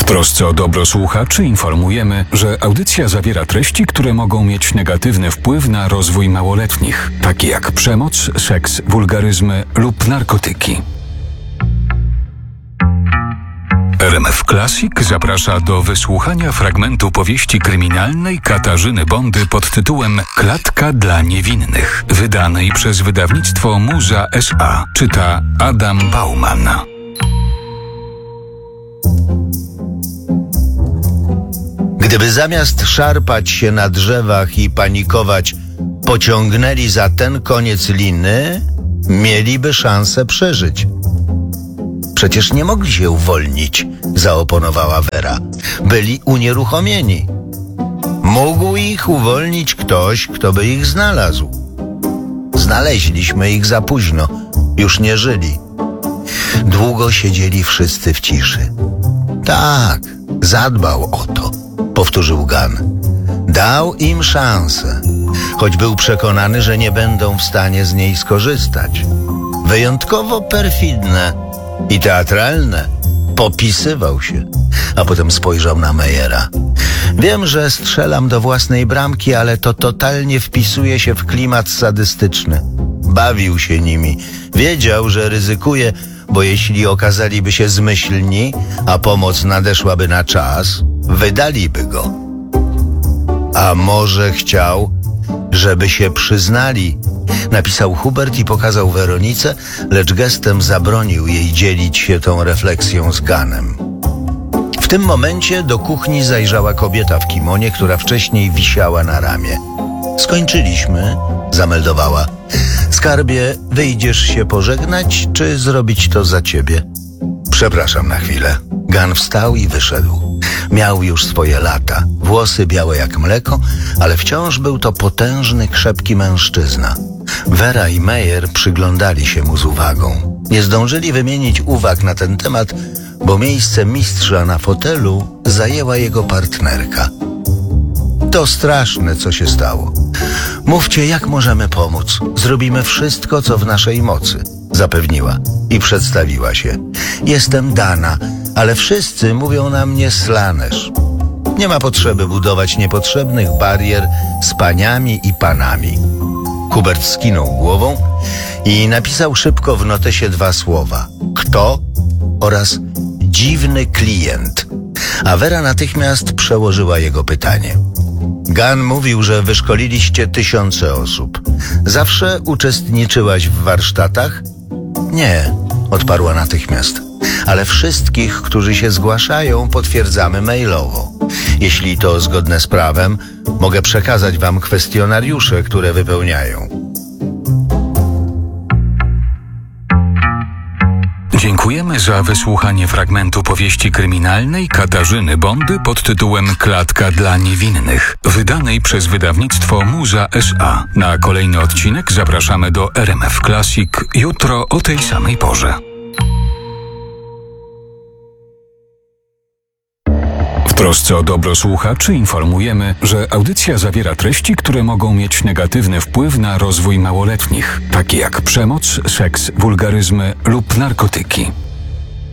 trosce o dobro słuchaczy informujemy, że audycja zawiera treści, które mogą mieć negatywny wpływ na rozwój małoletnich, takie jak przemoc, seks, wulgaryzmy lub narkotyki. RMF Classic zaprasza do wysłuchania fragmentu powieści kryminalnej Katarzyny Bondy pod tytułem Klatka dla niewinnych, wydanej przez wydawnictwo Muza S.A. Czyta Adam Bauman. Gdyby zamiast szarpać się na drzewach i panikować, pociągnęli za ten koniec liny, mieliby szansę przeżyć. Przecież nie mogli się uwolnić, zaoponowała Wera. Byli unieruchomieni. Mógł ich uwolnić ktoś, kto by ich znalazł. Znaleźliśmy ich za późno, już nie żyli. Długo siedzieli wszyscy w ciszy. Tak, zadbał o to, powtórzył Gunn. Dał im szansę, choć był przekonany, że nie będą w stanie z niej skorzystać. Wyjątkowo perfidne i teatralne. Popisywał się, a potem spojrzał na Meyera. Wiem, że strzelam do własnej bramki, ale to totalnie wpisuje się w klimat sadystyczny. Bawił się nimi. Wiedział, że ryzykuje, bo jeśli okazaliby się zmyślni, a pomoc nadeszłaby na czas, wydaliby go. A może chciał, żeby się przyznali? Napisał Hubert i pokazał Weronice, lecz gestem zabronił jej dzielić się tą refleksją z Gunnem. W tym momencie do kuchni zajrzała kobieta w kimonie, która wcześniej wisiała na ramię. Skończyliśmy, zameldowała. Skarbie, wyjdziesz się pożegnać, czy zrobić to za ciebie? Przepraszam na chwilę. Gunn wstał i wyszedł. Miał już swoje lata, włosy białe jak mleko, ale wciąż był to potężny, krzepki mężczyzna. Wera i Meyer przyglądali się mu z uwagą. Nie zdążyli wymienić uwag na ten temat, bo miejsce mistrza na fotelu zajęła jego partnerka. To straszne, co się stało. Mówcie, jak możemy pomóc. Zrobimy wszystko, co w naszej mocy, zapewniła i przedstawiła się. Jestem Dana, ale wszyscy mówią na mnie Slanesh. Nie ma potrzeby budować niepotrzebnych barier z paniami i panami. Hubert skinął głową i napisał szybko w notesie 2 słowa. Kto oraz dziwny klient. A Wera natychmiast przełożyła jego pytanie. Gunn mówił, że wyszkoliliście 1000 osób. Zawsze uczestniczyłaś w warsztatach? Nie, odparła natychmiast. Ale wszystkich, którzy się zgłaszają, potwierdzamy mailowo. Jeśli to zgodne z prawem, mogę przekazać wam kwestionariusze, które wypełniają. Dziękujemy za wysłuchanie fragmentu powieści kryminalnej Katarzyny Bondy pod tytułem Klatka dla niewinnych, wydanej przez wydawnictwo Muza S.A. Na kolejny odcinek zapraszamy do RMF Classic jutro o tej samej porze. W trosce o dobro słuchaczy informujemy, że audycja zawiera treści, które mogą mieć negatywny wpływ na rozwój małoletnich, takie jak przemoc, seks, wulgaryzmy lub narkotyki.